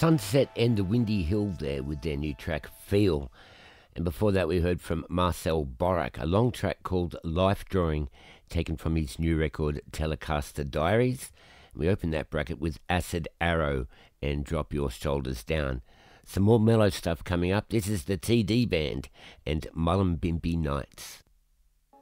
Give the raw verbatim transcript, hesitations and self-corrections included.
Sunset and the Windy Hill there with their new track Feel. And before that we heard from Marcel Borak, a long track called Life Drawing, taken from his new record Telecaster Diaries. And we opened that bracket with Acid Arrow and Drop Your Shoulders Down. Some more mellow stuff coming up. This is the T D Band and Mullumbimby Nights.